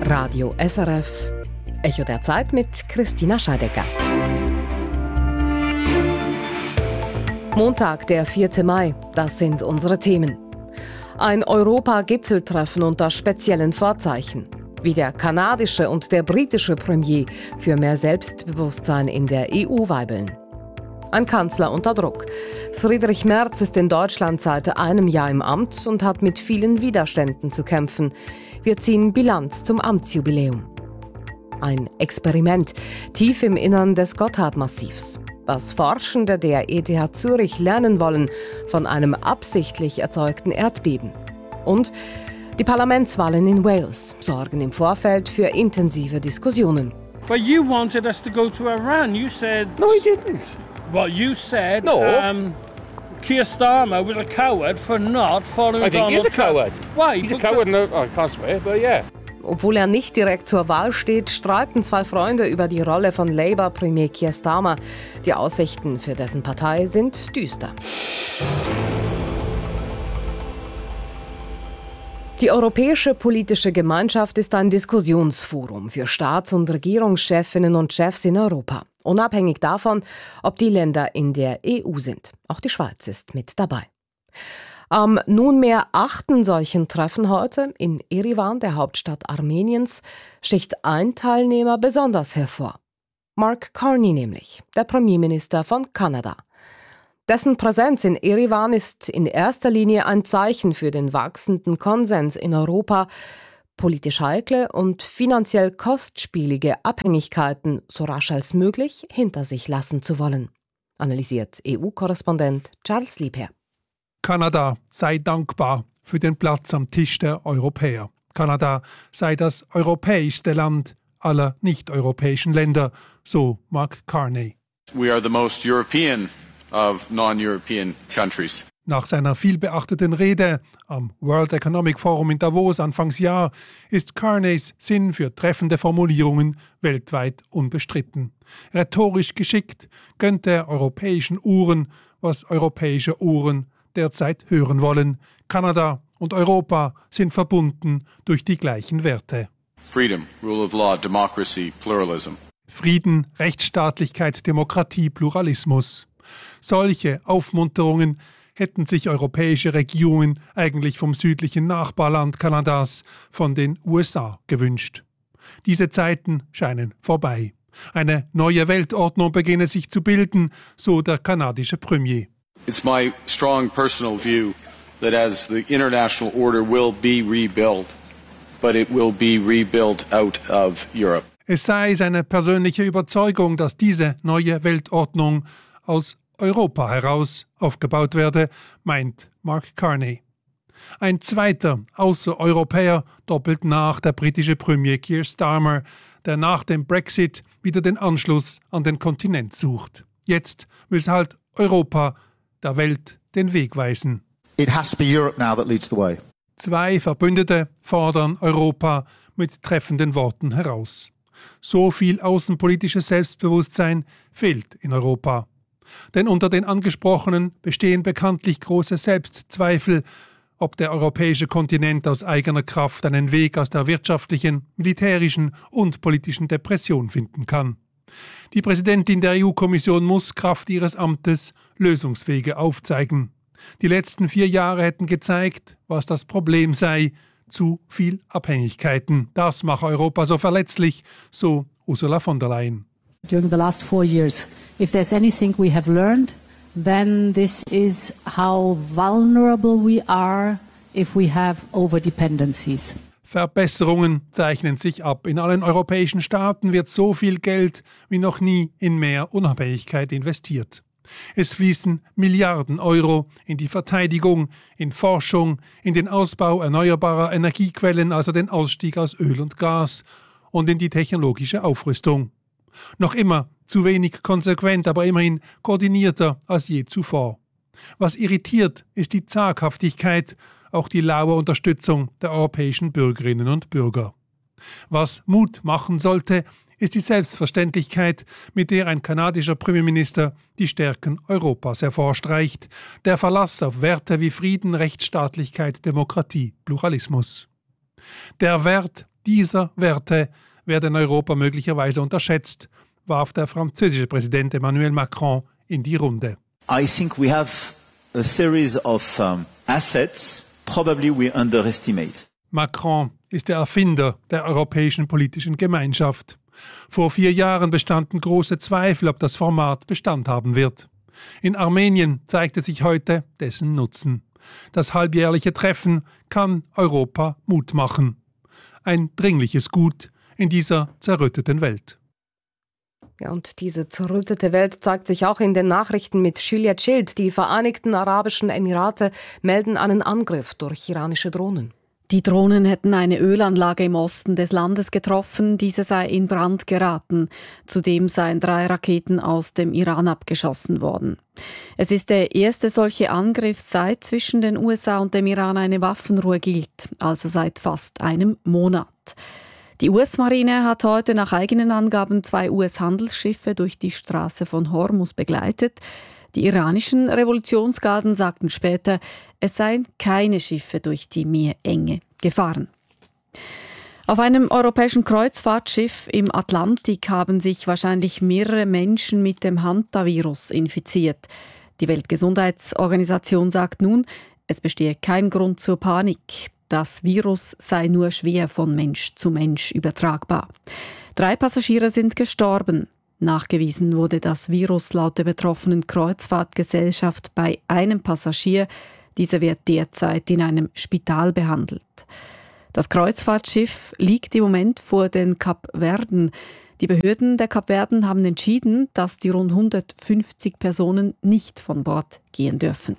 Radio SRF, Echo der Zeit mit Christina Scheidecker. Montag, der 4. Mai, das sind unsere Themen. Ein Europa-Gipfeltreffen unter speziellen Vorzeichen. Wie der kanadische und der britische Premier für mehr Selbstbewusstsein in der EU weibeln. Ein Kanzler unter Druck. Friedrich Merz ist in Deutschland seit einem Jahr im Amt und hat mit vielen Widerständen zu kämpfen. Wir ziehen Bilanz zum Amtsjubiläum. Ein Experiment tief im Innern des Gotthardmassivs. Was Forschende der ETH Zürich lernen wollen von einem absichtlich erzeugten Erdbeben. Und die Parlamentswahlen in Wales sorgen im Vorfeld für intensive Diskussionen. But you wanted us to go to Iran. You said... No, I didn't. Well, you said... No. Keir Starmer was a coward for not following I think Donald he's a coward. Trump. Why? He's a coward, no, I can't swear, but yeah. Obwohl er nicht direkt zur Wahl steht, streiten zwei Freunde über die Rolle von Labour-Premier Keir Starmer. Die Aussichten für dessen Partei sind düster. Die Europäische Politische Gemeinschaft ist ein Diskussionsforum für Staats- und Regierungschefinnen und Chefs in Europa. Unabhängig davon, ob die Länder in der EU sind. Auch die Schweiz ist mit dabei. Am nunmehr 8. solchen Treffen heute in Erivan, der Hauptstadt Armeniens, sticht ein Teilnehmer besonders hervor. Mark Carney nämlich, der Premierminister von Kanada. Dessen Präsenz in Erivan ist in erster Linie ein Zeichen für den wachsenden Konsens in Europa, politisch heikle und finanziell kostspielige Abhängigkeiten so rasch als möglich hinter sich lassen zu wollen, analysiert EU-Korrespondent Charles Liebherr. Kanada sei dankbar für den Platz am Tisch der Europäer. Kanada sei das europäischste Land aller nicht-europäischen Länder, so Mark Carney. We are the most European of non-European countries. Nach seiner vielbeachteten Rede am World Economic Forum in Davos Anfangsjahr ist Carneys Sinn für treffende Formulierungen weltweit unbestritten. Rhetorisch geschickt gönnt er europäischen Uhren, was europäische Ohren derzeit hören wollen. Kanada und Europa sind verbunden durch die gleichen Werte. Freedom, rule of law, democracy, pluralism. Frieden, Rechtsstaatlichkeit, Demokratie, Pluralismus. Solche Aufmunterungen hätten sich europäische Regierungen eigentlich vom südlichen Nachbarland Kanadas, von den USA, gewünscht. Diese Zeiten scheinen vorbei. Eine neue Weltordnung beginne sich zu bilden, so der kanadische Premier. It's my strong personal view that as the international order will be rebuilt, but it will be rebuilt out of Europe. Es sei seine persönliche Überzeugung, dass diese neue Weltordnung aus Europa heraus aufgebaut werde, meint Mark Carney. Ein zweiter Außereuropäer doppelt nach, der britische Premier Keir Starmer, der nach dem Brexit wieder den Anschluss an den Kontinent sucht. Jetzt muss halt Europa der Welt den Weg weisen. It has to be Europe now that leads the way. Zwei Verbündete fordern Europa mit treffenden Worten heraus. So viel außenpolitisches Selbstbewusstsein fehlt in Europa. Denn unter den Angesprochenen bestehen bekanntlich große Selbstzweifel, ob der europäische Kontinent aus eigener Kraft einen Weg aus der wirtschaftlichen, militärischen und politischen Depression finden kann. Die Präsidentin der EU-Kommission muss Kraft ihres Amtes Lösungswege aufzeigen. Die letzten 4 Jahre hätten gezeigt, was das Problem sei: zu viel Abhängigkeiten. Das mache Europa so verletzlich, so Ursula von der Leyen. During the last 4 years, if there's anything we have learned, then this is how vulnerable we are if we have overdependencies. Verbesserungen zeichnen sich ab. In allen europäischen Staaten wird so viel Geld wie noch nie in mehr Unabhängigkeit investiert. Es fließen Milliarden Euro in die Verteidigung, in Forschung, in den Ausbau erneuerbarer Energiequellen, also den Ausstieg aus Öl und Gas, und in die technologische Aufrüstung. Noch immer zu wenig konsequent, aber immerhin koordinierter als je zuvor. Was irritiert, ist die Zaghaftigkeit, auch die laue Unterstützung der europäischen Bürgerinnen und Bürger. Was Mut machen sollte, ist die Selbstverständlichkeit, mit der ein kanadischer Premierminister die Stärken Europas hervorstreicht, der Verlass auf Werte wie Frieden, Rechtsstaatlichkeit, Demokratie, Pluralismus. Der Wert dieser Werte werden in Europa möglicherweise unterschätzt, warf der französische Präsident Emmanuel Macron in die Runde. I think we have a series of assets probably we underestimate. Macron ist der Erfinder der Europäischen Politischen Gemeinschaft. Vor 4 Jahren bestanden große Zweifel, ob das Format Bestand haben wird. In Armenien zeigte sich heute dessen Nutzen. Das halbjährliche Treffen kann Europa Mut machen. Ein dringliches Gut in dieser zerrütteten Welt. Ja, und diese zerrüttete Welt zeigt sich auch in den Nachrichten mit Julia Child. Die Vereinigten Arabischen Emirate melden einen Angriff durch iranische Drohnen. Die Drohnen hätten eine Ölanlage im Osten des Landes getroffen, diese sei in Brand geraten. Zudem seien 3 Raketen aus dem Iran abgeschossen worden. Es ist der erste solche Angriff, seit zwischen den USA und dem Iran eine Waffenruhe gilt, also seit fast einem Monat. Die US-Marine hat heute nach eigenen Angaben 2 US-Handelsschiffe durch die Straße von Hormuz begleitet. Die iranischen Revolutionsgarden sagten später, es seien keine Schiffe durch die Meerenge gefahren. Auf einem europäischen Kreuzfahrtschiff im Atlantik haben sich wahrscheinlich mehrere Menschen mit dem Hantavirus infiziert. Die Weltgesundheitsorganisation sagt nun, es bestehe kein Grund zur Panik. Das Virus sei nur schwer von Mensch zu Mensch übertragbar. 3 Passagiere sind gestorben. Nachgewiesen wurde das Virus laut der betroffenen Kreuzfahrtgesellschaft bei einem Passagier. Dieser wird derzeit in einem Spital behandelt. Das Kreuzfahrtschiff liegt im Moment vor den Kapverden. Die Behörden der Kapverden haben entschieden, dass die rund 150 Personen nicht von Bord gehen dürfen.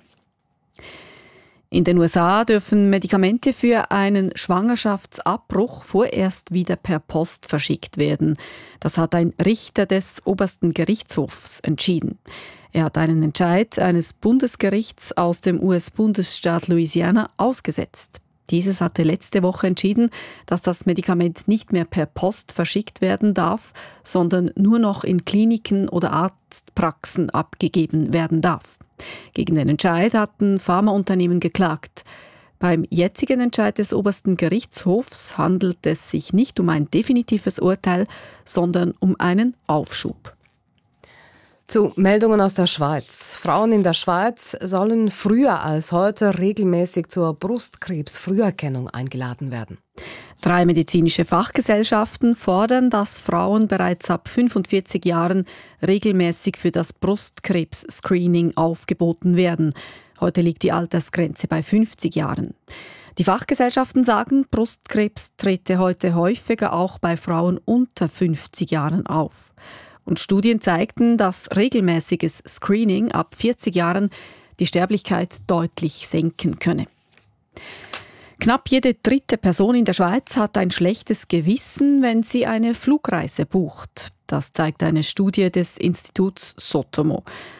In den USA dürfen Medikamente für einen Schwangerschaftsabbruch vorerst wieder per Post verschickt werden. Das hat ein Richter des obersten Gerichtshofs entschieden. Er hat einen Entscheid eines Bundesgerichts aus dem US-Bundesstaat Louisiana ausgesetzt. Dieses hatte letzte Woche entschieden, dass das Medikament nicht mehr per Post verschickt werden darf, sondern nur noch in Kliniken oder Arztpraxen abgegeben werden darf. Gegen den Entscheid hatten Pharmaunternehmen geklagt. Beim jetzigen Entscheid des obersten Gerichtshofs handelt es sich nicht um ein definitives Urteil, sondern um einen Aufschub. Zu Meldungen aus der Schweiz. Frauen in der Schweiz sollen früher als heute regelmäßig zur Brustkrebsfrüherkennung eingeladen werden. 3 medizinische Fachgesellschaften fordern, dass Frauen bereits ab 45 Jahren regelmäßig für das Brustkrebs-Screening aufgeboten werden. Heute liegt die Altersgrenze bei 50 Jahren. Die Fachgesellschaften sagen, Brustkrebs trete heute häufiger auch bei Frauen unter 50 Jahren auf. Und Studien zeigten, dass regelmäßiges Screening ab 40 Jahren die Sterblichkeit deutlich senken könne. Knapp jede 3. Person in der Schweiz hat ein schlechtes Gewissen, wenn sie eine Flugreise bucht. Das zeigt eine Studie des Instituts Sotomo.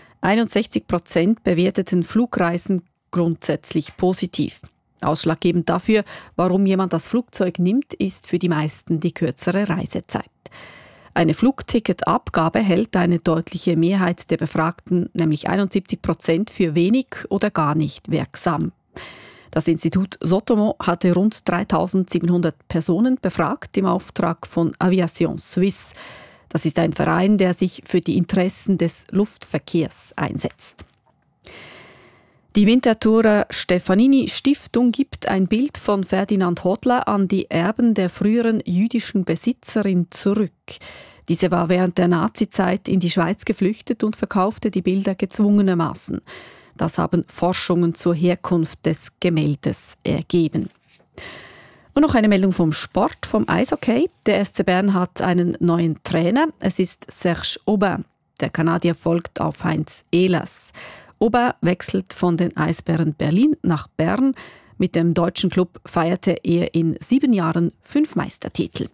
61% bewerteten Flugreisen grundsätzlich positiv. Ausschlaggebend dafür, warum jemand das Flugzeug nimmt, ist für die meisten die kürzere Reisezeit. Eine Flugticketabgabe hält eine deutliche Mehrheit der Befragten, nämlich 71%, für wenig oder gar nicht wirksam. Das Institut Sotomo hatte rund 3.700 Personen befragt im Auftrag von Aviation Suisse. Das ist ein Verein, der sich für die Interessen des Luftverkehrs einsetzt. Die Winterthurer Stefanini Stiftung gibt ein Bild von Ferdinand Hodler an die Erben der früheren jüdischen Besitzerin zurück. Diese war während der Nazizeit in die Schweiz geflüchtet und verkaufte die Bilder gezwungenermaßen. Das haben Forschungen zur Herkunft des Gemäldes ergeben. Und noch eine Meldung vom Sport, vom Eishockey. Der SC Bern hat einen neuen Trainer. Es ist Serge Aubin. Der Kanadier folgt auf Heinz Ehlers. Aubin wechselt von den Eisbären Berlin nach Bern. Mit dem deutschen Klub feierte er in 7 Jahren 5 Meistertitel.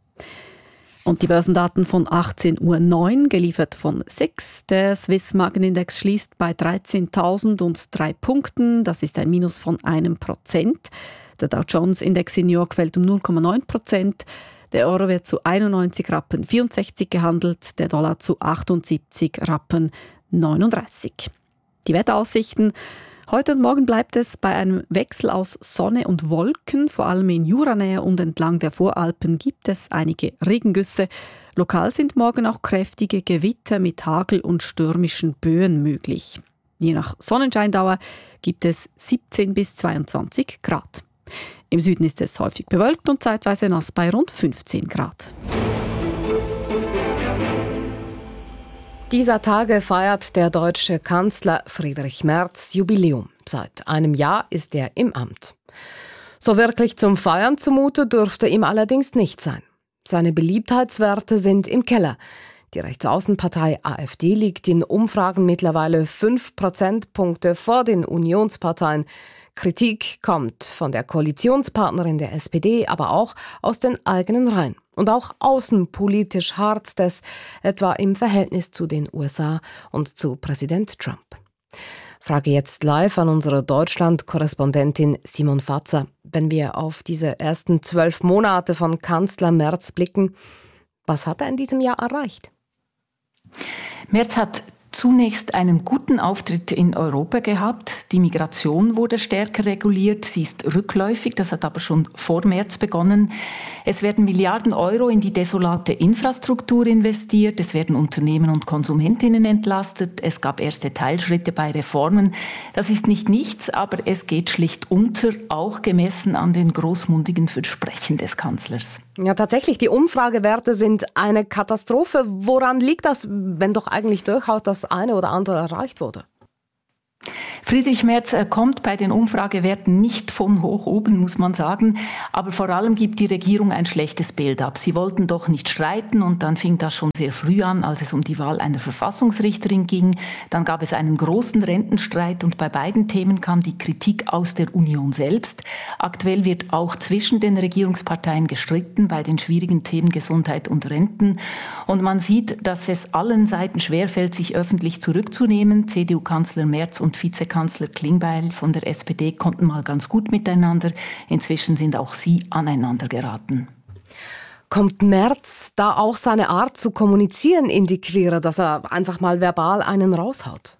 Und die Börsendaten von 18.09 Uhr, geliefert von SIX. Der Swiss Markenindex schließt bei 13.003 Punkten. Das ist ein Minus von 1%. Der Dow Jones Index in New York fällt um 0,9%. Der Euro wird zu 91 Rappen 64 gehandelt, der Dollar zu 78 Rappen 39. Die Wetteraussichten: Heute und morgen bleibt es bei einem Wechsel aus Sonne und Wolken. Vor allem in Juranähe und entlang der Voralpen gibt es einige Regengüsse. Lokal sind morgen auch kräftige Gewitter mit Hagel und stürmischen Böen möglich. Je nach Sonnenscheindauer gibt es 17 bis 22 Grad. Im Süden ist es häufig bewölkt und zeitweise nass bei rund 15 Grad. Dieser Tage feiert der deutsche Kanzler Friedrich Merz Jubiläum. Seit einem Jahr ist er im Amt. So wirklich zum Feiern zumute dürfte ihm allerdings nicht sein. Seine Beliebtheitswerte sind im Keller. Die Rechtsaußenpartei AfD liegt in Umfragen mittlerweile 5 Prozentpunkte vor den Unionsparteien. Kritik kommt von der Koalitionspartnerin der SPD, aber auch aus den eigenen Reihen. Und auch außenpolitisch harzt es, etwa im Verhältnis zu den USA und zu Präsident Trump. Frage jetzt live an unsere Deutschland-Korrespondentin Simon Fatzer. Wenn wir auf diese ersten 12 Monate von Kanzler Merz blicken, was hat er in diesem Jahr erreicht? Merz hat zunächst einen guten Auftritt in Europa gehabt. Die Migration wurde stärker reguliert. Sie ist rückläufig, das hat aber schon vor März begonnen. Es werden Milliarden Euro in die desolate Infrastruktur investiert. Es werden Unternehmen und Konsumentinnen entlastet. Es gab erste Teilschritte bei Reformen. Das ist nicht nichts, aber es geht schlicht unter, auch gemessen an den großmundigen Versprechen des Kanzlers. Ja, tatsächlich, die Umfragewerte sind eine Katastrophe. Woran liegt das, wenn doch eigentlich durchaus das eine oder andere erreicht wurde? Friedrich Merz kommt bei den Umfragewerten nicht von hoch oben, muss man sagen. Aber vor allem gibt die Regierung ein schlechtes Bild ab. Sie wollten doch nicht streiten und dann fing das schon sehr früh an, als es um die Wahl einer Verfassungsrichterin ging. Dann gab es einen großen Rentenstreit und bei beiden Themen kam die Kritik aus der Union selbst. Aktuell wird auch zwischen den Regierungsparteien gestritten bei den schwierigen Themen Gesundheit und Renten. Und man sieht, dass es allen Seiten schwerfällt, sich öffentlich zurückzunehmen. CDU-Kanzler Merz und Vizekanzler Klingbeil von der SPD konnten mal ganz gut miteinander. Inzwischen sind auch sie aneinander geraten. Kommt Merz da auch seine Art zu kommunizieren in die Quere, dass er einfach mal verbal einen raushaut?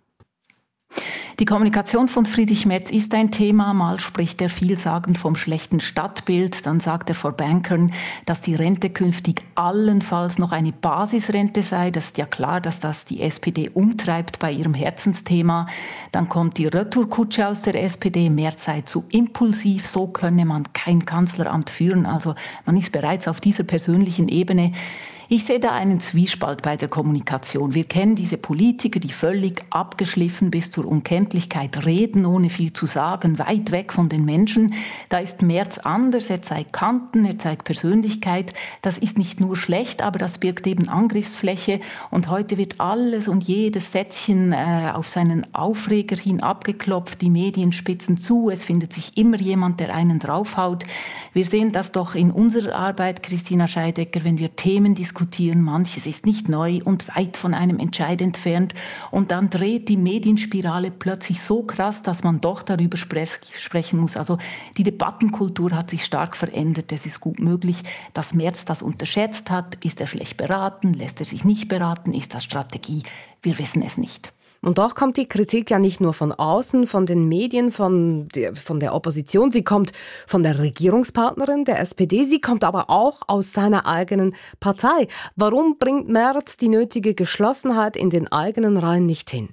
Die Kommunikation von Friedrich Merz ist ein Thema. Mal spricht er vielsagend vom schlechten Stadtbild. Dann sagt er vor Bankern, dass die Rente künftig allenfalls noch eine Basisrente sei. Das ist ja klar, dass das die SPD umtreibt bei ihrem Herzensthema. Dann kommt die Retourkutsche aus der SPD. Merz sei zu impulsiv. So könne man kein Kanzleramt führen. Also man ist bereits auf dieser persönlichen Ebene. Ich sehe da einen Zwiespalt bei der Kommunikation. Wir kennen diese Politiker, die völlig abgeschliffen bis zur Unkenntlichkeit reden, ohne viel zu sagen, weit weg von den Menschen. Da ist Merz anders, er zeigt Kanten, er zeigt Persönlichkeit. Das ist nicht nur schlecht, aber das birgt eben Angriffsfläche. Und heute wird alles und jedes Sätzchen auf seinen Aufreger hin abgeklopft. Die Medien spitzen zu, es findet sich immer jemand, der einen draufhaut. Wir sehen das doch in unserer Arbeit, Christina Scheidecker, wenn wir Themen diskutieren. Manches ist nicht neu und weit von einem Entscheid entfernt. Und dann dreht die Medienspirale plötzlich so krass, dass man doch darüber sprechen muss. Also die Debattenkultur hat sich stark verändert. Es ist gut möglich, dass Merz das unterschätzt hat. Ist er schlecht beraten? Lässt er sich nicht beraten? Ist das Strategie? Wir wissen es nicht. Und doch kommt die Kritik ja nicht nur von außen, von den Medien, von der Opposition. Sie kommt von der Regierungspartnerin, der SPD. Sie kommt aber auch aus seiner eigenen Partei. Warum bringt Merz die nötige Geschlossenheit in den eigenen Reihen nicht hin?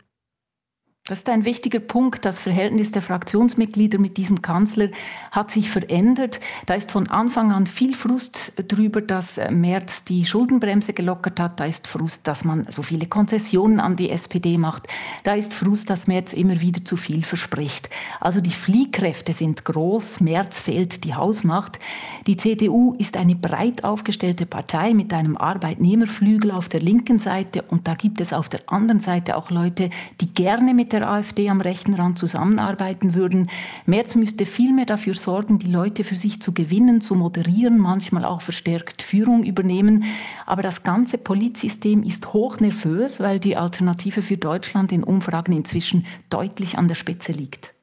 Das ist ein wichtiger Punkt. Das Verhältnis der Fraktionsmitglieder mit diesem Kanzler hat sich verändert. Da ist von Anfang an viel Frust darüber, dass Merz die Schuldenbremse gelockert hat. Da ist Frust, dass man so viele Konzessionen an die SPD macht. Da ist Frust, dass Merz immer wieder zu viel verspricht. Also die Fliehkräfte sind groß. Merz fehlt die Hausmacht. Die CDU ist eine breit aufgestellte Partei mit einem Arbeitnehmerflügel auf der linken Seite. Und da gibt es auf der anderen Seite auch Leute, die gerne mit der AfD am rechten Rand zusammenarbeiten würden. Merz müsste vielmehr dafür sorgen, die Leute für sich zu gewinnen, zu moderieren, manchmal auch verstärkt Führung übernehmen. Aber das ganze Politsystem ist hochnervös, weil die Alternative für Deutschland in Umfragen inzwischen deutlich an der Spitze liegt.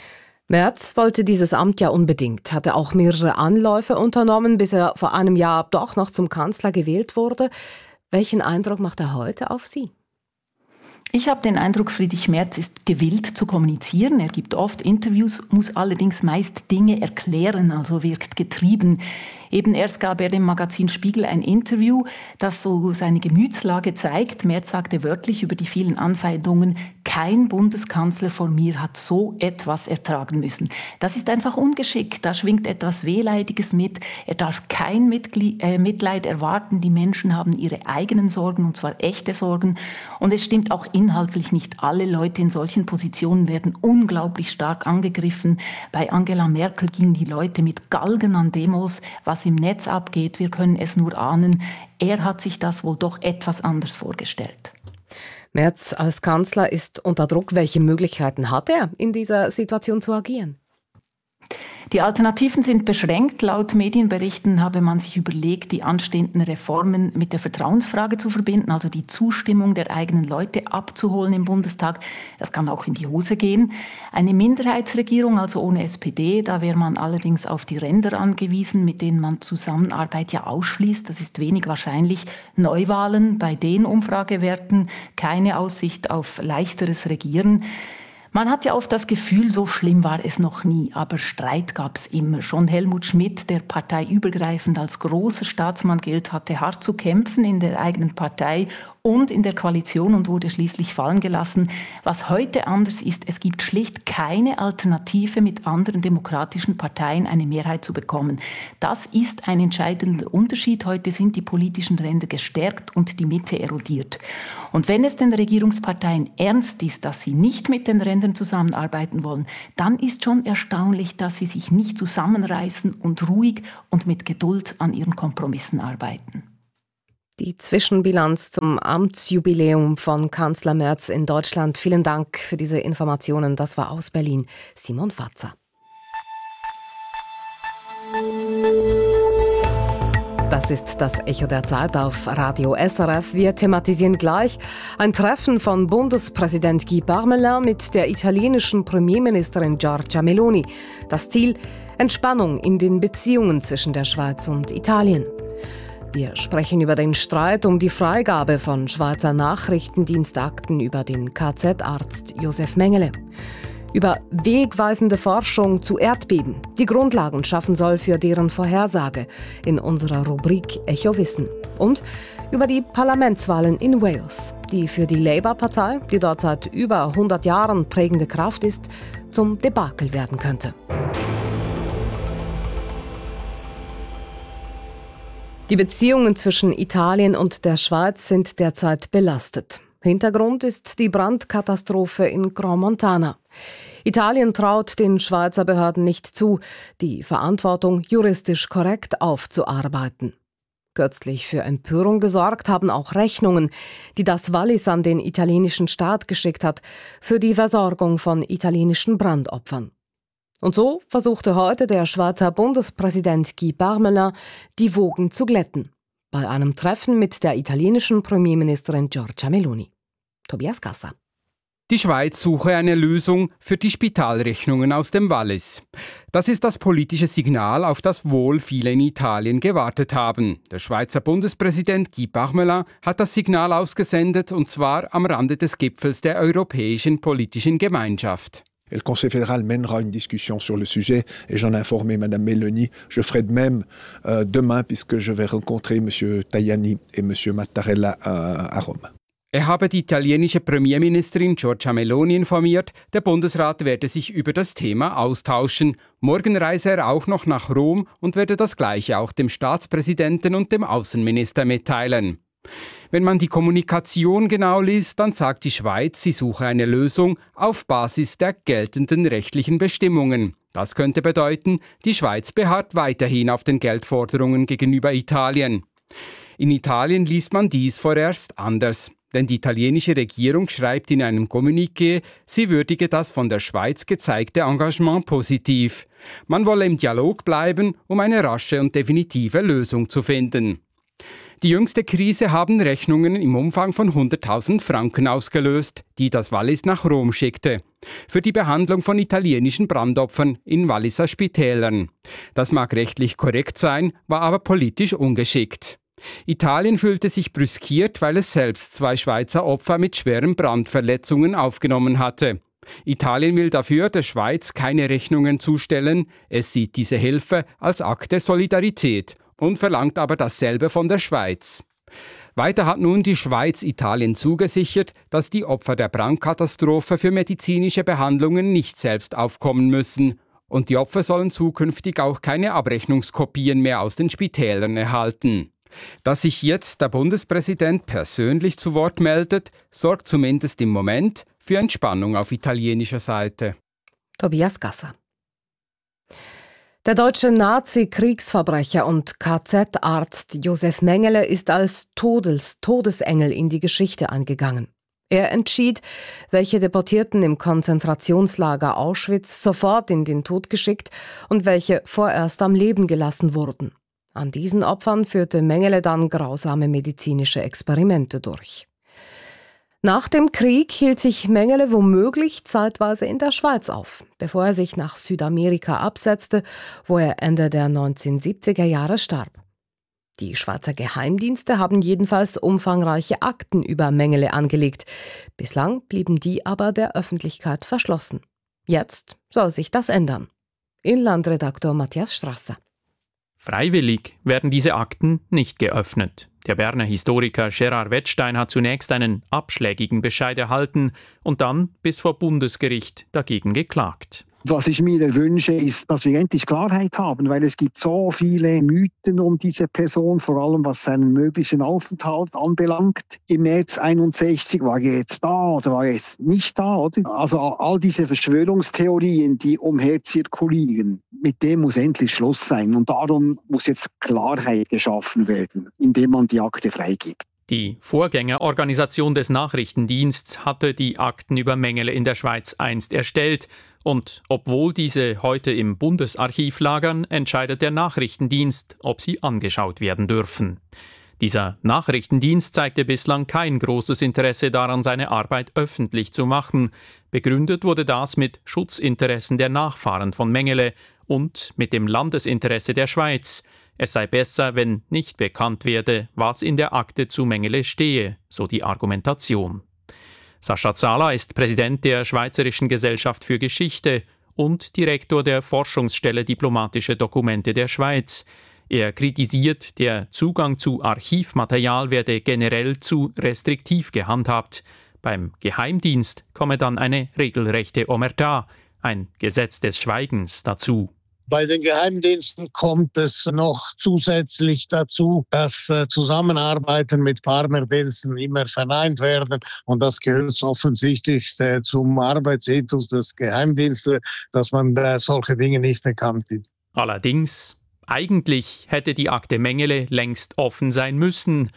Merz wollte dieses Amt ja unbedingt, hatte auch mehrere Anläufe unternommen, bis er vor einem Jahr doch noch zum Kanzler gewählt wurde. Welchen Eindruck macht er heute auf Sie? Ich habe den Eindruck, Friedrich Merz ist gewillt zu kommunizieren. Er gibt oft Interviews, muss allerdings meist Dinge erklären, also wirkt getrieben. Eben erst gab er dem Magazin Spiegel ein Interview, das so seine Gemütslage zeigt. Merz sagte wörtlich über die vielen Anfeindungen: Kein Bundeskanzler vor mir hat so etwas ertragen müssen. Das ist einfach ungeschickt, da schwingt etwas Wehleidiges mit. Er darf kein Mitleid erwarten. Die Menschen haben ihre eigenen Sorgen, und zwar echte Sorgen. Und es stimmt auch inhaltlich nicht. Alle Leute in solchen Positionen werden unglaublich stark angegriffen. Bei Angela Merkel gingen die Leute mit Galgen an Demos. Was im Netz abgeht, wir können es nur ahnen. Er hat sich das wohl doch etwas anders vorgestellt. Merz als Kanzler ist unter Druck. Welche Möglichkeiten hat er, in dieser Situation zu agieren? Die Alternativen sind beschränkt. Laut Medienberichten habe man sich überlegt, die anstehenden Reformen mit der Vertrauensfrage zu verbinden, also die Zustimmung der eigenen Leute abzuholen im Bundestag. Das kann auch in die Hose gehen. Eine Minderheitsregierung, also ohne SPD, da wäre man allerdings auf die Ränder angewiesen, mit denen man Zusammenarbeit ja ausschließt. Das ist wenig wahrscheinlich. Neuwahlen, bei den Umfragewerten keine Aussicht auf leichteres Regieren. Man hat ja oft das Gefühl, so schlimm war es noch nie, aber Streit gab es immer. Schon Helmut Schmidt, der parteiübergreifend als großer Staatsmann gilt, hatte hart zu kämpfen in der eigenen Partei und in der Koalition und wurde schließlich fallen gelassen. Was heute anders ist, es gibt schlicht keine Alternative, mit anderen demokratischen Parteien eine Mehrheit zu bekommen. Das ist ein entscheidender Unterschied. Heute sind die politischen Ränder gestärkt und die Mitte erodiert. Und wenn es den Regierungsparteien ernst ist, dass sie nicht mit den Rändern zusammenarbeiten wollen, dann ist schon erstaunlich, dass sie sich nicht zusammenreißen und ruhig und mit Geduld an ihren Kompromissen arbeiten. Die Zwischenbilanz zum Amtsjubiläum von Kanzler Merz in Deutschland. Vielen Dank für diese Informationen. Das war aus Berlin Simon Fatzer. Das ist das Echo der Zeit auf Radio SRF. Wir thematisieren gleich ein Treffen von Bundespräsident Guy Parmelin mit der italienischen Premierministerin Giorgia Meloni. Das Ziel: Entspannung in den Beziehungen zwischen der Schweiz und Italien. Wir sprechen über den Streit um die Freigabe von Schweizer Nachrichtendienstakten über den KZ-Arzt Josef Mengele. Über wegweisende Forschung zu Erdbeben, die Grundlagen schaffen soll für deren Vorhersage in unserer Rubrik Echo Wissen. Und über die Parlamentswahlen in Wales, die für die Labour-Partei, die dort seit über 100 Jahren prägende Kraft ist, zum Debakel werden könnte. Die Beziehungen zwischen Italien und der Schweiz sind derzeit belastet. Hintergrund ist die Brandkatastrophe in Grand Montana. Italien traut den Schweizer Behörden nicht zu, die Verantwortung juristisch korrekt aufzuarbeiten. Kürzlich für Empörung gesorgt haben auch Rechnungen, die das Wallis an den italienischen Staat geschickt hat, für die Versorgung von italienischen Brandopfern. Und so versuchte heute der Schweizer Bundespräsident Guy Parmelin, die Wogen zu glätten. Bei einem Treffen mit der italienischen Premierministerin Giorgia Meloni. Tobias Gasser. Die Schweiz suche eine Lösung für die Spitalrechnungen aus dem Wallis. Das ist das politische Signal, auf das wohl viele in Italien gewartet haben. Der Schweizer Bundespräsident Guy Parmelin hat das Signal ausgesendet, und zwar am Rande des Gipfels der Europäischen Politischen Gemeinschaft. Et le Conseil fédéral mènera une discussion sur le sujet et j'en ai informé Mme Meloni. Je ferai de même demain puisque je vais rencontrer M. Tajani et M. Mattarella à Rome. Er habe die italienische Premierministerin Giorgia Meloni informiert, der Bundesrat werde sich über das Thema austauschen. Morgen reise er auch noch nach Rom und werde das Gleiche auch dem Staatspräsidenten und dem Außenminister mitteilen. Wenn man die Kommunikation genau liest, dann sagt die Schweiz, sie suche eine Lösung auf Basis der geltenden rechtlichen Bestimmungen. Das könnte bedeuten, die Schweiz beharrt weiterhin auf den Geldforderungen gegenüber Italien. In Italien liest man dies vorerst anders. Denn die italienische Regierung schreibt in einem Kommuniqué, sie würdige das von der Schweiz gezeigte Engagement positiv. Man wolle im Dialog bleiben, um eine rasche und definitive Lösung zu finden. Die jüngste Krise haben Rechnungen im Umfang von 100.000 Franken ausgelöst, die das Wallis nach Rom schickte, für die Behandlung von italienischen Brandopfern in Walliser Spitälern. Das mag rechtlich korrekt sein, war aber politisch ungeschickt. Italien fühlte sich brüskiert, weil es selbst 2 Schweizer Opfer mit schweren Brandverletzungen aufgenommen hatte. Italien will dafür der Schweiz keine Rechnungen zustellen. Es sieht diese Hilfe als Akt der Solidarität und verlangt aber dasselbe von der Schweiz. Weiter hat nun die Schweiz Italien zugesichert, dass die Opfer der Brandkatastrophe für medizinische Behandlungen nicht selbst aufkommen müssen. Und die Opfer sollen zukünftig auch keine Abrechnungskopien mehr aus den Spitälern erhalten. Dass sich jetzt der Bundespräsident persönlich zu Wort meldet, sorgt zumindest im Moment für Entspannung auf italienischer Seite. Tobias Gasser. Der deutsche Nazi-Kriegsverbrecher und KZ-Arzt Josef Mengele ist als Todesengel in die Geschichte eingegangen. Er entschied, welche Deportierten im Konzentrationslager Auschwitz sofort in den Tod geschickt und welche vorerst am Leben gelassen wurden. An diesen Opfern führte Mengele dann grausame medizinische Experimente durch. Nach dem Krieg hielt sich Mengele womöglich zeitweise in der Schweiz auf, bevor er sich nach Südamerika absetzte, wo er Ende der 1970er Jahre starb. Die Schweizer Geheimdienste haben jedenfalls umfangreiche Akten über Mengele angelegt. Bislang blieben die aber der Öffentlichkeit verschlossen. Jetzt soll sich das ändern. Inlandredaktor Matthias Strasser. Freiwillig werden diese Akten nicht geöffnet. Der Berner Historiker Gerard Wettstein hat zunächst einen abschlägigen Bescheid erhalten und dann bis vor Bundesgericht dagegen geklagt. Was ich mir wünsche, ist, dass wir endlich Klarheit haben, weil es gibt so viele Mythen um diese Person, vor allem was seinen möglichen Aufenthalt anbelangt. Im März 61 war er jetzt da oder war er jetzt nicht da, oder? Also all diese Verschwörungstheorien, die umherzirkulieren, mit dem muss endlich Schluss sein. Und darum muss jetzt Klarheit geschaffen werden, indem man die Akte freigibt. Die Vorgängerorganisation des Nachrichtendiensts hatte die Akten über Mengele in der Schweiz einst erstellt. Und obwohl diese heute im Bundesarchiv lagern, entscheidet der Nachrichtendienst, ob sie angeschaut werden dürfen. Dieser Nachrichtendienst zeigte bislang kein großes Interesse daran, seine Arbeit öffentlich zu machen. Begründet wurde das mit Schutzinteressen der Nachfahren von Mengele und mit dem Landesinteresse der Schweiz. Es sei besser, wenn nicht bekannt werde, was in der Akte zu Mengele stehe, so die Argumentation. Sascha Zala ist Präsident der Schweizerischen Gesellschaft für Geschichte und Direktor der Forschungsstelle Diplomatische Dokumente der Schweiz. Er kritisiert, der Zugang zu Archivmaterial werde generell zu restriktiv gehandhabt. Beim Geheimdienst komme dann eine regelrechte Omerta, ein Gesetz des Schweigens, dazu. Bei den Geheimdiensten kommt es noch zusätzlich dazu, dass Zusammenarbeiten mit Partnerdiensten immer verneint werden. Und das gehört offensichtlich zum Arbeitsethos des Geheimdienstes, dass man solche Dinge nicht bekannt gibt. Allerdings, eigentlich hätte die Akte Mengele längst offen sein müssen.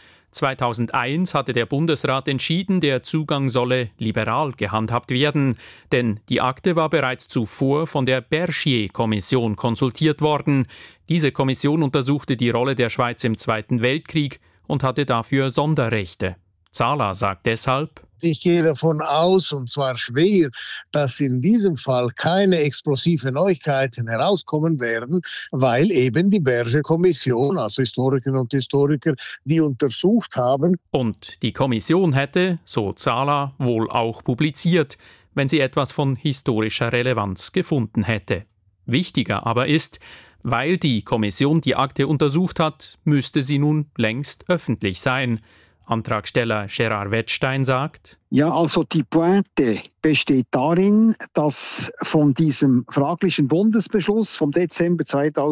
2001 hatte der Bundesrat entschieden, der Zugang solle liberal gehandhabt werden, denn die Akte war bereits zuvor von der Bergier-Kommission konsultiert worden. Diese Kommission untersuchte die Rolle der Schweiz im Zweiten Weltkrieg und hatte dafür Sonderrechte. Zala sagt deshalb: Ich gehe davon aus, und zwar schwer, dass in diesem Fall keine explosiven Neuigkeiten herauskommen werden, weil eben die Bergier-Kommission, also Historikerinnen und Historiker, die untersucht haben. Und die Kommission hätte, so Zala, wohl auch publiziert, wenn sie etwas von historischer Relevanz gefunden hätte. Wichtiger aber ist, weil die Kommission die Akte untersucht hat, müsste sie nun längst öffentlich sein. Antragsteller Gerard Wettstein sagt: Ja, also die Pointe besteht darin, dass von diesem fraglichen Bundesbeschluss vom Dezember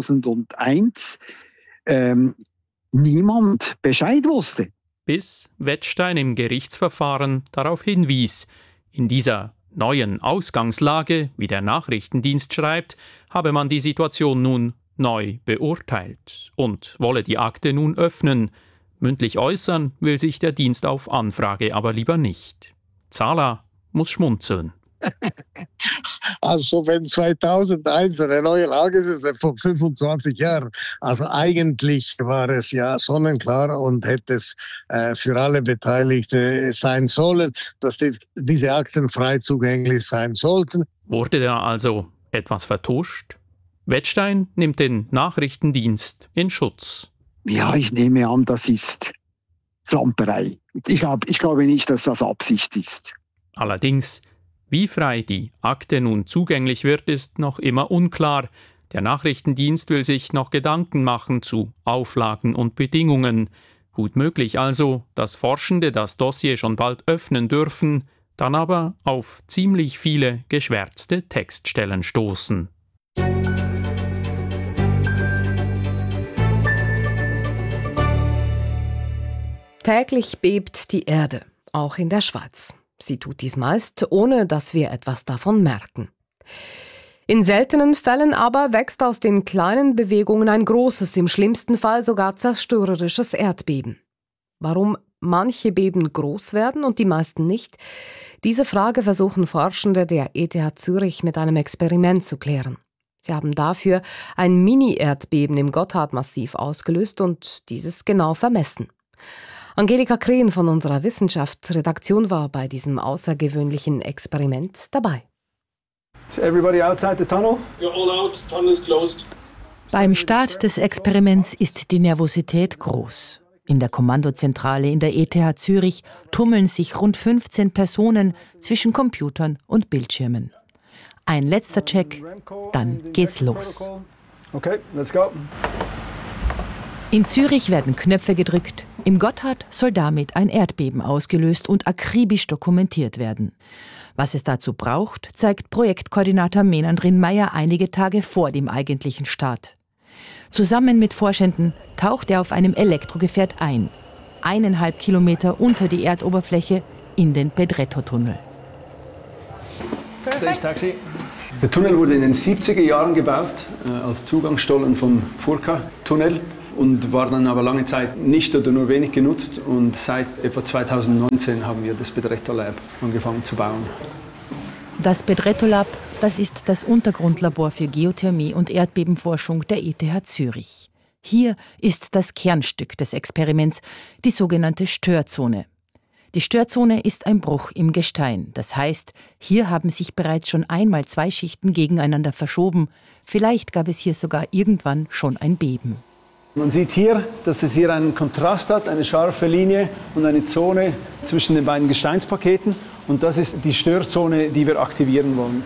2001 niemand Bescheid wusste. Bis Wettstein im Gerichtsverfahren darauf hinwies. In dieser neuen Ausgangslage, wie der Nachrichtendienst schreibt, habe man die Situation nun neu beurteilt und wolle die Akte nun öffnen. Mündlich äußern will sich der Dienst auf Anfrage aber lieber nicht. Zala muss schmunzeln. Also wenn 2001 eine neue Lage ist, vor 25 Jahren. Also eigentlich war es ja sonnenklar und hätte es für alle Beteiligten sein sollen, dass diese Akten frei zugänglich sein sollten. Wurde da also etwas vertuscht? Wettstein nimmt den Nachrichtendienst in Schutz. Ja, ich nehme an, das ist Flamperei. Ich glaube nicht, dass das Absicht ist. Allerdings, wie frei die Akte nun zugänglich wird, ist noch immer unklar. Der Nachrichtendienst will sich noch Gedanken machen zu Auflagen und Bedingungen. Gut möglich also, dass Forschende das Dossier schon bald öffnen dürfen, dann aber auf ziemlich viele geschwärzte Textstellen stoßen. Täglich bebt die Erde, auch in der Schweiz. Sie tut dies meist, ohne dass wir etwas davon merken. In seltenen Fällen aber wächst aus den kleinen Bewegungen ein großes, im schlimmsten Fall sogar zerstörerisches Erdbeben. Warum manche Beben groß werden und die meisten nicht? Diese Frage versuchen Forschende der ETH Zürich mit einem Experiment zu klären. Sie haben dafür ein Mini-Erdbeben im Gotthardmassiv ausgelöst und dieses genau vermessen. Angelika Krehn von unserer Wissenschaftsredaktion war bei diesem außergewöhnlichen Experiment dabei. Is everybody outside the tunnel? You're all out. Tunnel is closed. Beim Start des Experiments ist die Nervosität groß. In der Kommandozentrale in der ETH Zürich tummeln sich rund 15 Personen zwischen Computern und Bildschirmen. Ein letzter Check, dann geht's los. Okay, let's go. In Zürich werden Knöpfe gedrückt. Im Gotthard soll damit ein Erdbeben ausgelöst und akribisch dokumentiert werden. Was es dazu braucht, zeigt Projektkoordinator Menandrin Meyer einige Tage vor dem eigentlichen Start. Zusammen mit Forschenden taucht er auf einem Elektrogefährt ein, 1,5 Kilometer unter die Erdoberfläche in den Pedretto-Tunnel. Taxi. Der Tunnel wurde in den 70er Jahren gebaut, als Zugangsstollen vom Furka-Tunnel und war dann aber lange Zeit nicht oder nur wenig genutzt. Und seit etwa 2019 haben wir das Pedretto Lab angefangen zu bauen. Das Pedretto Lab, das ist das Untergrundlabor für Geothermie und Erdbebenforschung der ETH Zürich. Hier ist das Kernstück des Experiments, die sogenannte Störzone. Die Störzone ist ein Bruch im Gestein. Das heißt, hier haben sich bereits schon einmal 2 Schichten gegeneinander verschoben. Vielleicht gab es hier sogar irgendwann schon ein Beben. Man sieht hier, dass es hier einen Kontrast hat, eine scharfe Linie und eine Zone zwischen den beiden Gesteinspaketen. Und das ist die Störzone, die wir aktivieren wollen.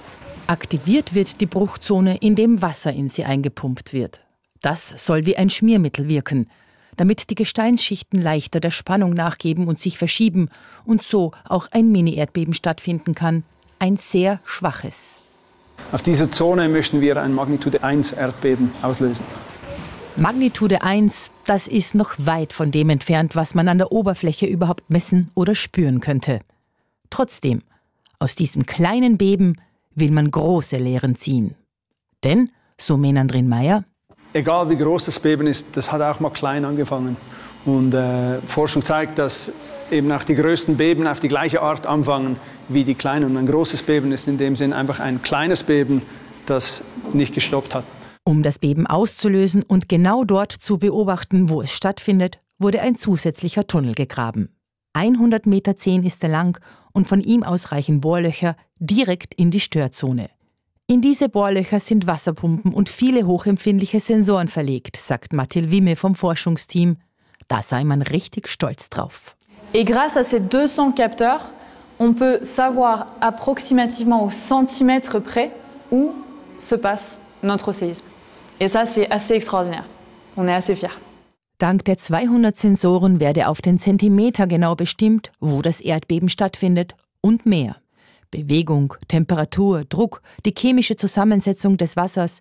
Aktiviert wird die Bruchzone, indem Wasser in sie eingepumpt wird. Das soll wie ein Schmiermittel wirken, damit die Gesteinsschichten leichter der Spannung nachgeben und sich verschieben und so auch ein Mini-Erdbeben stattfinden kann, ein sehr schwaches. Auf dieser Zone möchten wir ein Magnitude 1 Erdbeben auslösen. Magnitude 1, das ist noch weit von dem entfernt, was man an der Oberfläche überhaupt messen oder spüren könnte. Trotzdem, aus diesem kleinen Beben will man große Lehren ziehen. Denn, so Menandrin Meyer, egal wie groß das Beben ist, das hat auch mal klein angefangen. Und Forschung zeigt, dass eben auch die größten Beben auf die gleiche Art anfangen wie die kleinen. Und ein großes Beben ist in dem Sinn einfach ein kleines Beben, das nicht gestoppt hat. Um das Beben auszulösen und genau dort zu beobachten, wo es stattfindet, wurde ein zusätzlicher Tunnel gegraben. 100,10 Meter ist er lang und von ihm aus reichen Bohrlöcher direkt in die Störzone. In diese Bohrlöcher sind Wasserpumpen und viele hochempfindliche Sensoren verlegt, sagt Mathilde Wimme vom Forschungsteam. Da sei man richtig stolz drauf. Et grâce à ces 200 capteurs, on peut savoir approximativement au centimètre près où se passe notre séisme. Et ça, c'est assez extraordinaire. On est assez fiers. Dank der 200 Sensoren werde auf den Zentimeter genau bestimmt, wo das Erdbeben stattfindet und mehr. Bewegung, Temperatur, Druck, die chemische Zusammensetzung des Wassers,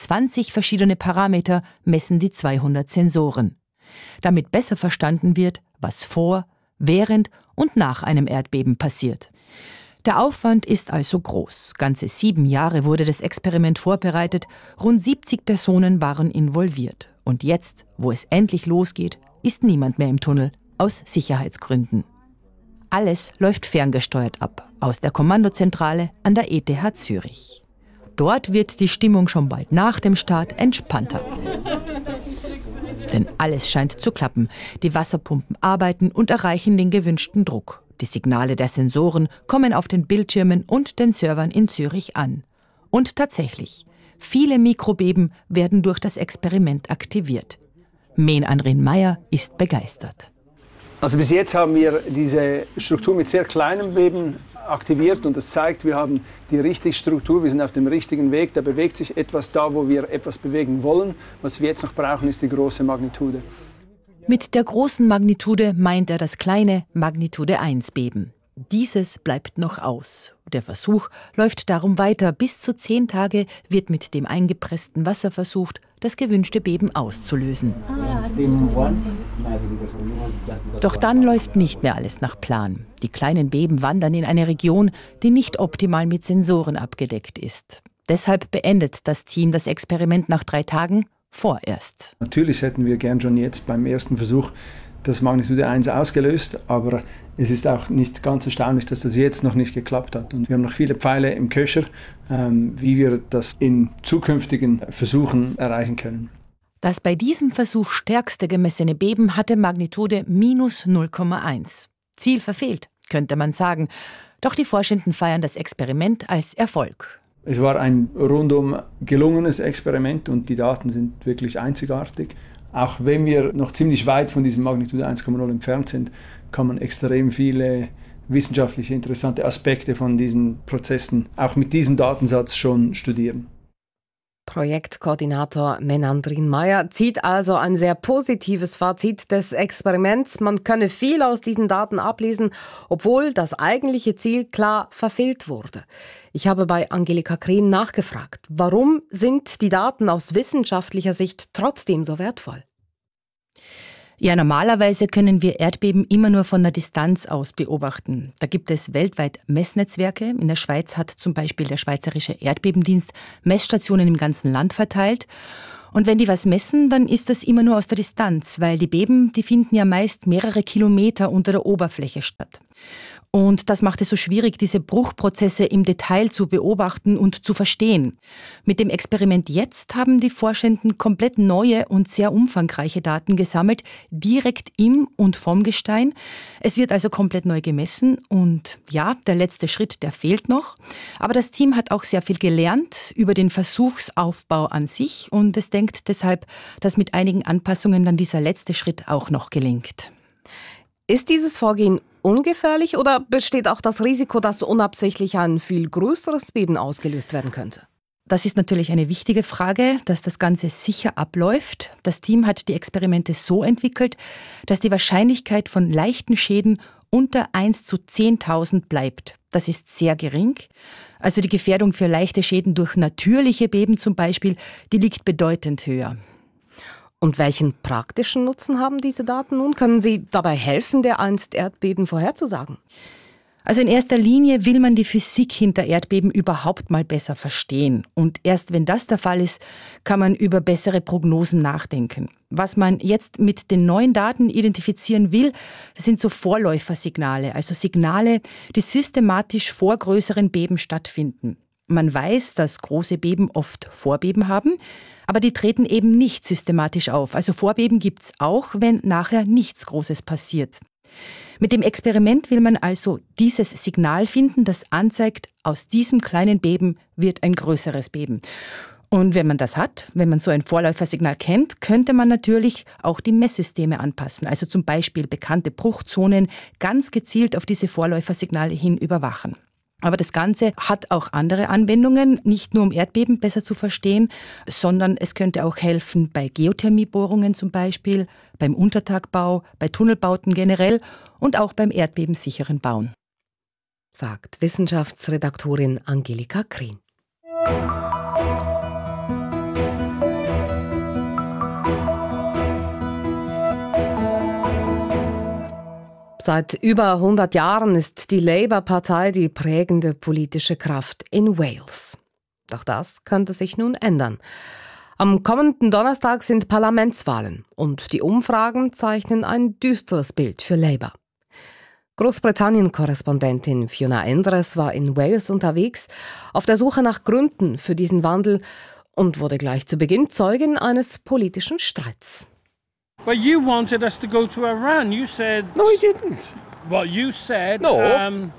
20 verschiedene Parameter messen die 200 Sensoren. Damit besser verstanden wird, was vor, während und nach einem Erdbeben passiert. Der Aufwand ist also groß. Ganze 7 Jahre wurde das Experiment vorbereitet, rund 70 Personen waren involviert. Und jetzt, wo es endlich losgeht, ist niemand mehr im Tunnel, aus Sicherheitsgründen. Alles läuft ferngesteuert ab, aus der Kommandozentrale an der ETH Zürich. Dort wird die Stimmung schon bald nach dem Start entspannter. Denn alles scheint zu klappen. Die Wasserpumpen arbeiten und erreichen den gewünschten Druck. Die Signale der Sensoren kommen auf den Bildschirmen und den Servern in Zürich an. Und tatsächlich, viele Mikrobeben werden durch das Experiment aktiviert. Men-Andrin Meyer ist begeistert. Also bis jetzt haben wir diese Struktur mit sehr kleinen Beben aktiviert und das zeigt, wir haben die richtige Struktur, wir sind auf dem richtigen Weg, da bewegt sich etwas da, wo wir etwas bewegen wollen. Was wir jetzt noch brauchen, ist die große Magnitude. Mit der großen Magnitude meint er das kleine Magnitude 1 Beben. Dieses bleibt noch aus. Der Versuch läuft darum weiter. Bis zu 10 Tage wird mit dem eingepressten Wasser versucht, das gewünschte Beben auszulösen. Doch dann läuft nicht mehr alles nach Plan. Die kleinen Beben wandern in eine Region, die nicht optimal mit Sensoren abgedeckt ist. Deshalb beendet das Team das Experiment nach 3 Tagen vorerst. Natürlich hätten wir gern schon jetzt beim ersten Versuch das Magnitude 1 ausgelöst, aber es ist auch nicht ganz erstaunlich, dass das jetzt noch nicht geklappt hat. Und wir haben noch viele Pfeile im Köcher, wie wir das in zukünftigen Versuchen erreichen können. Das bei diesem Versuch stärkste gemessene Beben hatte Magnitude minus 0,1. Ziel verfehlt, könnte man sagen. Doch die Forschenden feiern das Experiment als Erfolg. Es war ein rundum gelungenes Experiment und die Daten sind wirklich einzigartig. Auch wenn wir noch ziemlich weit von diesem Magnitude 1,0 entfernt sind, kann man extrem viele wissenschaftliche interessante Aspekte von diesen Prozessen auch mit diesem Datensatz schon studieren. Projektkoordinator Men-Andrin Meyer zieht also ein sehr positives Fazit des Experiments. Man könne viel aus diesen Daten ablesen, obwohl das eigentliche Ziel klar verfehlt wurde. Ich habe bei Angelika Krehn nachgefragt, warum sind die Daten aus wissenschaftlicher Sicht trotzdem so wertvoll? Ja, normalerweise können wir Erdbeben immer nur von der Distanz aus beobachten. Da gibt es weltweit Messnetzwerke. In der Schweiz hat zum Beispiel der Schweizerische Erdbebendienst Messstationen im ganzen Land verteilt. Und wenn die was messen, dann ist das immer nur aus der Distanz, weil die Beben, die finden ja meist mehrere Kilometer unter der Oberfläche statt. Und das macht es so schwierig, diese Bruchprozesse im Detail zu beobachten und zu verstehen. Mit dem Experiment jetzt haben die Forschenden komplett neue und sehr umfangreiche Daten gesammelt, direkt im und vom Gestein. Es wird also komplett neu gemessen und ja, der letzte Schritt, der fehlt noch. Aber das Team hat auch sehr viel gelernt über den Versuchsaufbau an sich und es denkt deshalb, dass mit einigen Anpassungen dann dieser letzte Schritt auch noch gelingt. Ist dieses Vorgehen ungefährlich oder besteht auch das Risiko, dass unabsichtlich ein viel größeres Beben ausgelöst werden könnte? Das ist natürlich eine wichtige Frage, dass das Ganze sicher abläuft. Das Team hat die Experimente so entwickelt, dass die Wahrscheinlichkeit von leichten Schäden unter 1 zu 10.000 bleibt. Das ist sehr gering. Also die Gefährdung für leichte Schäden durch natürliche Beben zum Beispiel, die liegt bedeutend höher. Und welchen praktischen Nutzen haben diese Daten nun? Können sie dabei helfen, dereinst Erdbeben vorherzusagen? Also in erster Linie will man die Physik hinter Erdbeben überhaupt mal besser verstehen. Und erst wenn das der Fall ist, kann man über bessere Prognosen nachdenken. Was man jetzt mit den neuen Daten identifizieren will, sind so Vorläufersignale, also Signale, die systematisch vor größeren Beben stattfinden. Man weiß, dass große Beben oft Vorbeben haben, aber die treten eben nicht systematisch auf. Also Vorbeben gibt's auch, wenn nachher nichts Großes passiert. Mit dem Experiment will man also dieses Signal finden, das anzeigt, aus diesem kleinen Beben wird ein größeres Beben. Und wenn man das hat, wenn man so ein Vorläufersignal kennt, könnte man natürlich auch die Messsysteme anpassen. Also zum Beispiel bekannte Bruchzonen ganz gezielt auf diese Vorläufersignale hin überwachen. Aber das Ganze hat auch andere Anwendungen, nicht nur um Erdbeben besser zu verstehen, sondern es könnte auch helfen bei Geothermiebohrungen zum Beispiel, beim Untertagbau, bei Tunnelbauten generell und auch beim erdbebensicheren Bauen. Sagt Wissenschaftsredaktorin Angelika Krehn. Seit über 100 Jahren ist die Labour-Partei die prägende politische Kraft in Wales. Doch das könnte sich nun ändern. Am kommenden Donnerstag sind Parlamentswahlen und die Umfragen zeichnen ein düsteres Bild für Labour. Großbritannien-Korrespondentin Fiona Endres war in Wales unterwegs, auf der Suche nach Gründen für diesen Wandel und wurde gleich zu Beginn Zeugin eines politischen Streits. But you wanted us to go to Iran. You said... No, he didn't. Well, you said... No.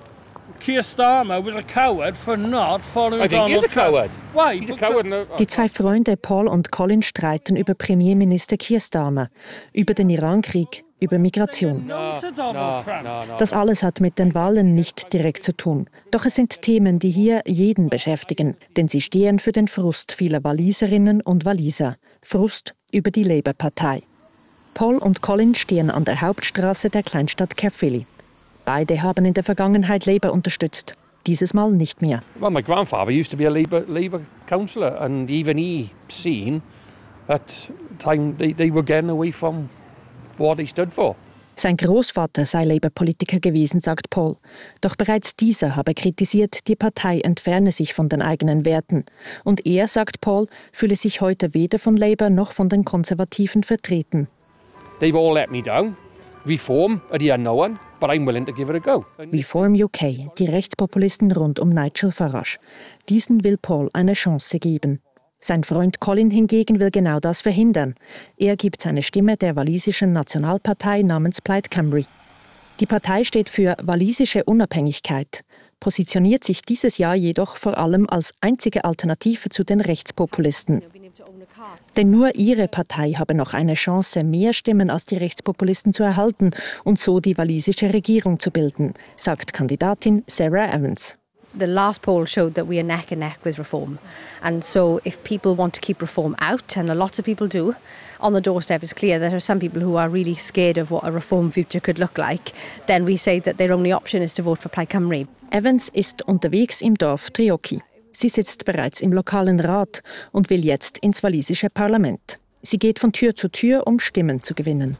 Keir Starmer was a coward for not following I think he's a coward. Why? He's a coward. Die zwei Freunde Paul und Colin streiten über Premierminister Keir Starmer, über den Irankrieg, über Migration. Das alles hat mit den Wahlen nicht direkt zu tun. Doch es sind Themen, die hier jeden beschäftigen, denn sie stehen für den Frust vieler Waliserinnen und Waliser. Frust über die Labour-Partei. Paul und Colin stehen an der Hauptstraße der Kleinstadt Caerphilly. Beide haben in der Vergangenheit Labour unterstützt. Dieses Mal nicht mehr. Well, my grandfather used to be a Labour councillor, and even he seen at time they were getting away from what he stood for. Sein Großvater sei Labour-Politiker gewesen, sagt Paul. Doch bereits dieser habe kritisiert, die Partei entferne sich von den eigenen Werten. Und er, sagt Paul, fühle sich heute weder von Labour noch von den Konservativen vertreten. They've all let me down. Reform are the unknown, but I'm willing to give it a go. Reform UK, die Rechtspopulisten rund um Nigel Farage. Diesen will Paul eine Chance geben. Sein Freund Colin hingegen will genau das verhindern. Er gibt seine Stimme der walisischen Nationalpartei namens Plaid Cymru. Die Partei steht für walisische Unabhängigkeit, positioniert sich dieses Jahr jedoch vor allem als einzige Alternative zu den Rechtspopulisten. Denn nur ihre Partei habe noch eine Chance, mehr Stimmen als die Rechtspopulisten zu erhalten und so die walisische Regierung zu bilden, sagt Kandidatin Sarah Evans. The last poll showed that we are neck and neck with reform. And so if people want to keep reform out, and a lot of people do, on the doorstep it's clear that there are some people who are really scared of what a reform future could look like, then we say that their only option is to vote for Plaid Cymru. Evans ist unterwegs im Dorf Treorchy. Sie sitzt bereits im lokalen Rat und will jetzt ins walisische Parlament. Sie geht von Tür zu Tür, um Stimmen zu gewinnen.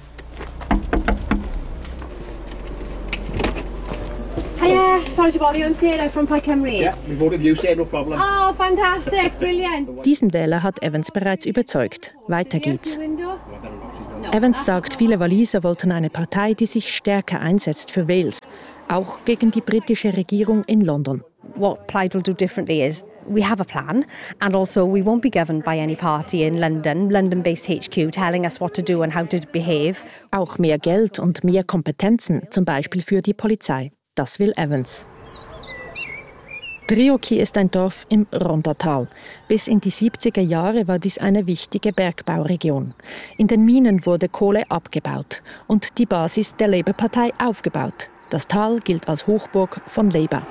Hiya, sorry to bother you, I'm Sarah from Plaid Cymru. Yeah, we voted you, Sarah, no problem. Oh, fantastic, brilliant. Diesen Wähler hat Evans bereits überzeugt. Weiter geht's. Evans sagt, viele Waliser wollten eine Partei, die sich stärker einsetzt für Wales, auch gegen die britische Regierung in London. What Plaid will do differently is we have a plan, and also we won't be governed by any party in London, London-based HQ, telling us what to do and how to behave. Auch mehr Geld und mehr Kompetenzen, zum Beispiel für die Polizei. Das will Evans. Treorchy ist ein Dorf im Rhonddatal. Bis in die 70er Jahre war dies eine wichtige Bergbauregion. In den Minen wurde Kohle abgebaut und die Basis der Labour-Partei aufgebaut. Das Tal gilt als Hochburg von Labour.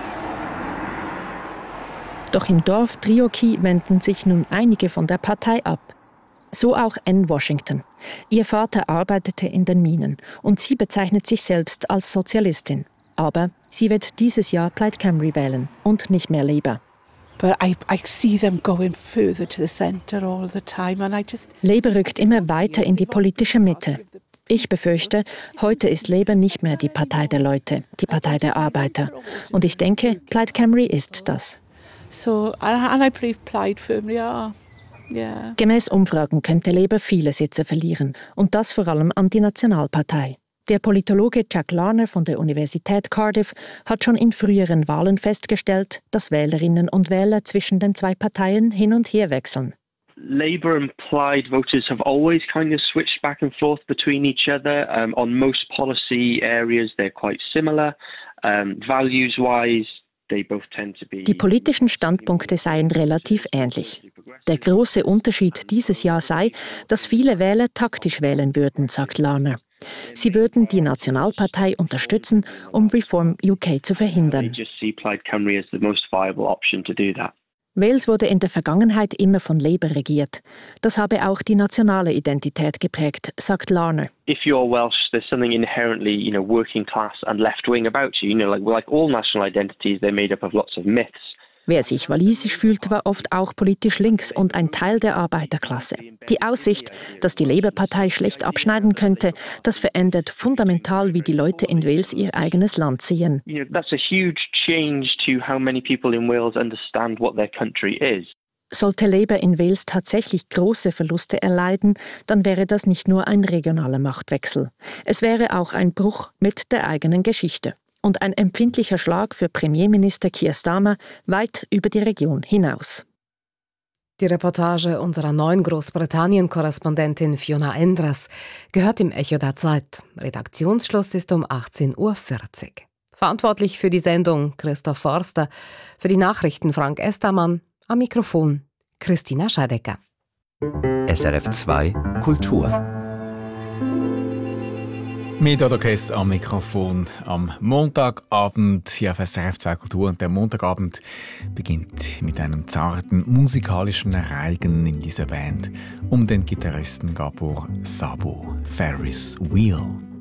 Doch im Dorf Treorchy wenden sich nun einige von der Partei ab. So auch Anne Washington. Ihr Vater arbeitete in den Minen und sie bezeichnet sich selbst als Sozialistin. Aber sie wird dieses Jahr Plaid Cymru wählen und nicht mehr Labour. Labour rückt immer weiter in die politische Mitte. Ich befürchte, heute ist Labour nicht mehr die Partei der Leute, die Partei der Arbeiter. Und ich denke, Plaid Cymru ist das. Gemäß Umfragen könnte Labour viele Sitze verlieren. Und das vor allem an die Nationalpartei. Der Politologe Jack Larner von der Universität Cardiff hat schon in früheren Wahlen festgestellt, dass Wählerinnen und Wähler zwischen den zwei Parteien hin und her wechseln. Labour and Plaid voters have always kind of switched back and forth between each other. On most policy areas they're quite similar. Values-wise, they both tend to be... Die politischen Standpunkte seien relativ ähnlich. Der große Unterschied dieses Jahr sei, dass viele Wähler taktisch wählen würden, sagt Larner. Sie würden die Nationalpartei unterstützen, um Reform UK zu verhindern. Wales wurde in der Vergangenheit immer von Labour regiert. Das habe auch die nationale Identität geprägt, sagt Larner. If you're Welsh, there's something inherently, working class and left wing about you. Like all national identities, they're made up of lots of myths. Wer sich walisisch fühlt, war oft auch politisch links und ein Teil der Arbeiterklasse. Die Aussicht, dass die Labour-Partei schlecht abschneiden könnte, das verändert fundamental, wie die Leute in Wales ihr eigenes Land sehen. That's a huge change to how many people in Wales understand what their country is. Sollte Labour in Wales tatsächlich große Verluste erleiden, dann wäre das nicht nur ein regionaler Machtwechsel. Es wäre auch ein Bruch mit der eigenen Geschichte. Und ein empfindlicher Schlag für Premierminister Keir Starmer weit über die Region hinaus. Die Reportage unserer neuen Großbritannien-Korrespondentin Fiona Endres gehört im Echo der Zeit. Redaktionsschluss ist um 18:40 Uhr. Verantwortlich für die Sendung Christoph Forster, für die Nachrichten Frank Estermann, am Mikrofon Christina Scheidecker. SRF 2 Kultur. Mit Orchester am Mikrofon am Montagabend hier auf SRF 2 Kultur. Und der Montagabend beginnt mit einem zarten musikalischen Reigen in dieser Band um den Gitarristen Gabor Szabo, Ferris Wheel.